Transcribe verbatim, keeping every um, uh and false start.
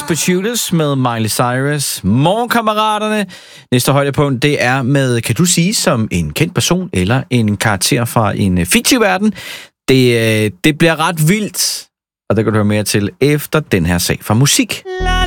Potatoes med Miley Cyrus. Morgenkammeraterne. Næste højdepunkt, det er med, kan du sige, som en kendt person eller en karakter fra en fiktiv verden. Det, det bliver ret vildt, og det kan du høre mere til efter den her sag fra musik.